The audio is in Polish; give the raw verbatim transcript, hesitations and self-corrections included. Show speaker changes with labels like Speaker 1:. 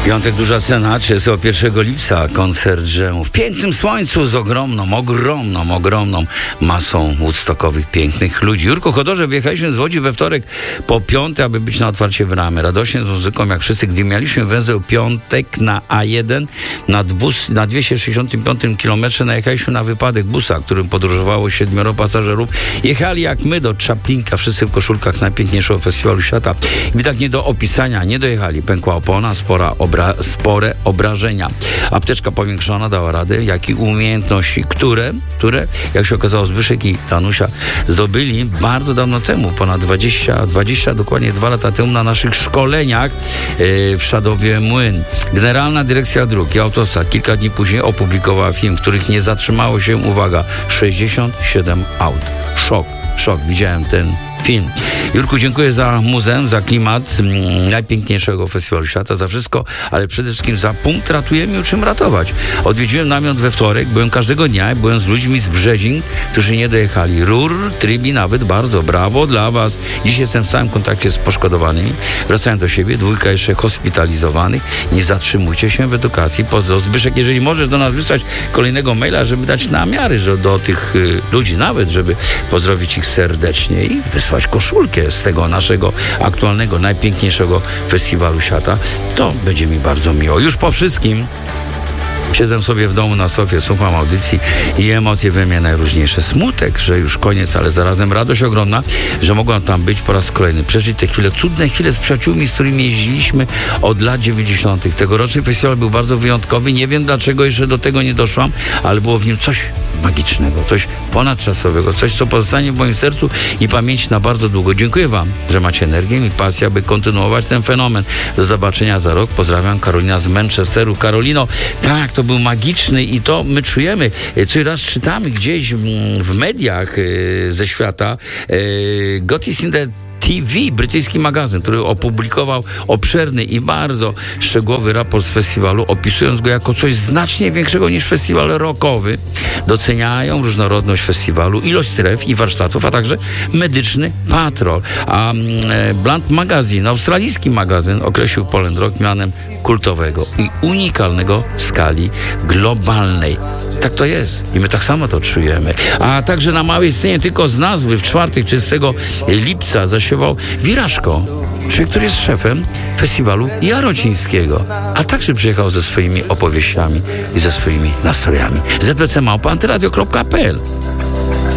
Speaker 1: Piątek Duża Scena, trzydziestego pierwszego lipca, koncert Dżemu w pięknym słońcu z ogromną, ogromną, ogromną masą woodstockowych, pięknych ludzi. Jurku Chodorze, wyjechaliśmy z Łodzi we wtorek po piąte, aby być na otwarcie Bramy. Radośnie z muzyką, jak wszyscy, gdy mieliśmy węzeł piątek na A jeden, na, dwus, na dwieście sześćdziesiątym piątym kilometrze najechaliśmy na wypadek busa, którym podróżowało siedmioro pasażerów. Jechali jak my do Czaplinka, wszyscy w koszulkach najpiękniejszego festiwalu świata. I tak nie do opisania, nie dojechali. Pękła opona, spora obra, spore obrażenia. Apteczka powiększona dała radę, jak i umiejętności, które, które, jak się okazało, Zbyszek i Danusia zdobyli bardzo dawno temu, ponad dwadzieścia, dwadzieścia, dokładnie dwa lata temu na naszych szkoleniach yy, w Szadowie Młyn. Generalna Dyrekcja Dróg i Autostrad kilka dni później opublikowała film, w których nie zatrzymało się, uwaga, sześćdziesiąt siedem aut. Szok, szok. Widziałem ten film. Jurku, dziękuję za muzeum, za klimat mm, najpiękniejszego festiwalu świata, za wszystko, ale przede wszystkim za punkt ratujemy, czym ratować. Odwiedziłem namiot we wtorek, byłem każdego dnia, byłem z ludźmi z Brzezin, którzy nie dojechali. Rur, Trybi nawet, bardzo brawo dla was. Dziś jestem w stałym kontakcie z poszkodowanymi. Wracają do siebie, dwójka jeszcze hospitalizowanych. Nie zatrzymujcie się w edukacji. Pozdro. Zbyszek, jeżeli możesz do nas wysłać kolejnego maila, żeby dać namiary że do tych y, ludzi nawet, żeby pozdrowić ich serdecznie i wysłać koszulkę z tego naszego aktualnego, najpiękniejszego festiwalu świata, to będzie mi bardzo miło. Już po wszystkim siedzę sobie w domu na sofie, słucham audycji i emocje we mnie najróżniejsze. Smutek, że już koniec, ale zarazem radość ogromna, że mogłam tam być po raz kolejny. Przeżyć te chwile, cudne chwile z przyjaciółmi, z którymi jeździliśmy od lat dziewięćdziesiątych. Tegoroczny festiwal był bardzo wyjątkowy. Nie wiem, dlaczego jeszcze do tego nie doszłam, ale było w nim coś magicznego, coś ponadczasowego, coś, co pozostanie w moim sercu i pamięci na bardzo długo. Dziękuję wam, że macie energię i pasję, aby kontynuować ten fenomen. Do zobaczenia za rok. Pozdrawiam, Karolina z Manchesteru. Karolino, tak, to był magiczny i to my czujemy. Co raz czytamy gdzieś w, w mediach e, ze świata e, God is in the T V, brytyjski magazyn, który opublikował obszerny i bardzo szczegółowy raport z festiwalu, opisując go jako coś znacznie większego niż festiwal rockowy. Doceniają różnorodność festiwalu, ilość stref i warsztatów, a także medyczny patrol. A e, Blunt Magazine, australijski magazyn, określił Poland Rock mianem kultowego i unikalnego w skali globalnej. Tak to jest i my tak samo to czujemy. A także na małej scenie tylko z nazwy w czwartek, trzydziestego lipca zaśpiewał Wiraszko, człowiek, który jest szefem festiwalu jarocińskiego, a także przyjechał ze swoimi opowieściami i ze swoimi nastrojami. Z b c małpa antyradio kropka p l